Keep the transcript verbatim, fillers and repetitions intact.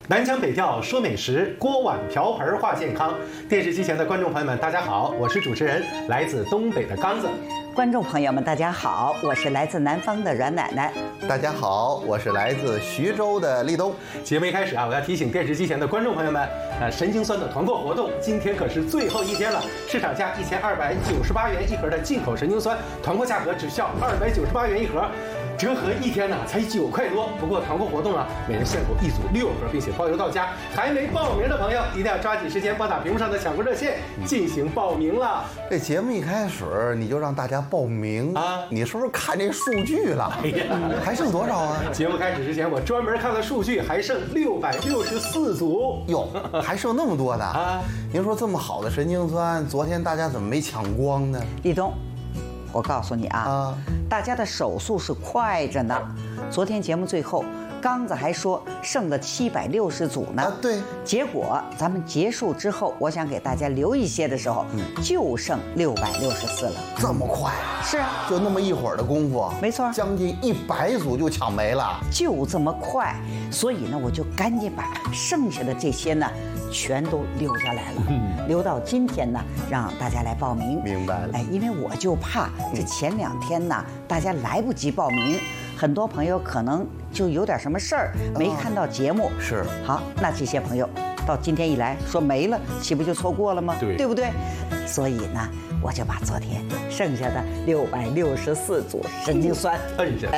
南腔北调说美食，锅碗瓢盆话健康。电视机前的观众朋友们，大家好，我是主持人，来自东北的刚子。 观众朋友们，大家好，我是来自南方的阮奶奶。 大家好，我是来自徐州的立冬。 节目一开始啊，我要提醒电视机前的观众朋友们，呃，神经酸的团购活动今天可是最后一天了，市场价一千二百九十八元一盒的进口神经酸，团购价格只需要二百九十八元一盒。折合一天呢才九块多，不过团购活动啊，每人限购一组六盒，并且包邮到家。还没报名的朋友，一定要抓紧时间拨打屏幕上的抢购热线进行报名了。 这节目一开始你就让大家报名啊，你是不是看这数据了？哎呀，还剩多少啊？ 节目开始之前，我专门看了数据，还剩六百六十四组。 哟，还剩那么多呢啊！您说这么好的神经酸，昨天大家怎么没抢光呢？ 立冬，我告诉你啊，啊大家的手速是快着呢。昨天节目最后，刚子还说剩了七百六十组呢。 啊，对。 结果咱们结束之后，我想给大家留一些的时候，嗯、就剩六百六十四了。 这么快？ 是啊， 就那么一会儿的功夫， 没错， 将近一百组就抢没了。 就这么快，所以呢，我就赶紧把剩下的这些呢。全都留下来了，嗯、留到今天呢，让大家来报名。 明白了， 哎，因为我就怕这前两天呢，嗯、大家来不及报名，很多朋友可能就有点什么事儿没看到节目。 哦、是， 好，那这些朋友到今天一来说没了，岂不就错过了吗？ 对， 对不对？所以呢，我就把昨天剩下的六百六十四组神经酸摁下。